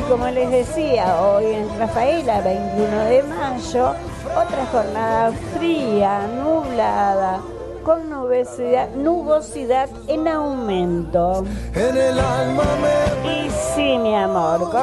como les decía, hoy en Rafaela, 21 de mayo, otra jornada fría, nublada, con nubosidad en aumento. En el alma me... Y sí, mi amor,